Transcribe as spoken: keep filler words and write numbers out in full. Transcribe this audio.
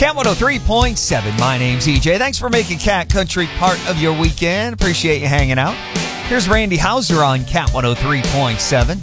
Cat one oh three point seven. My name's E J. Thanks for making Cat Country part of your weekend. Appreciate you hanging out. Here's Randy Houser on Cat one oh three point seven.